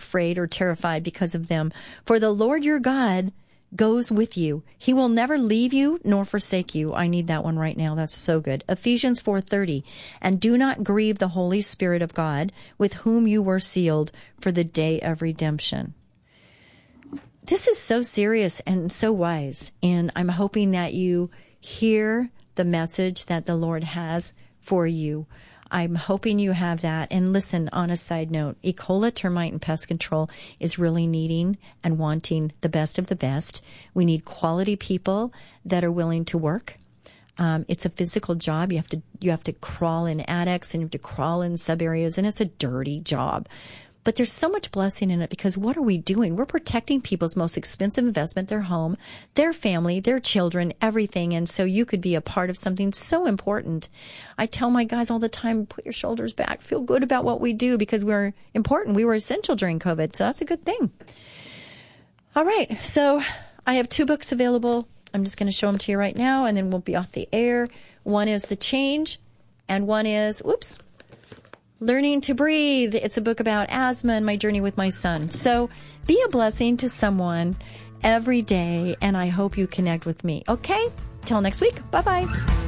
afraid or terrified because of them. For the Lord your God goes with you. He will never leave you nor forsake you. I need that one right now. That's so good. Ephesians 4:30. And do not grieve the Holy Spirit of God, with whom you were sealed for the day of redemption. This is so serious and so wise. And I'm hoping that you hear the message that the Lord has for you. I'm hoping you have that. And listen, on a side note, Ecola Termite and Pest Control is really needing and wanting the best of the best. We need quality people that are willing to work. It's a physical job. You have to crawl in attics and you have to crawl in sub areas, and it's a dirty job. But there's so much blessing in it, because what are we doing? We're protecting people's most expensive investment, their home, their family, their children, everything. And so you could be a part of something so important. I tell my guys all the time, put your shoulders back, feel good about what we do, because we're important. We were essential during COVID. So that's a good thing. All right. So I have 2 books available. I'm just going to show them to you right now, and then we'll be off the air. One is The Change, and one is, Learning to Breathe. It's a book about asthma and my journey with my son. So be a blessing to someone every day, and I hope you connect with me. Okay? Till next week. Bye-bye.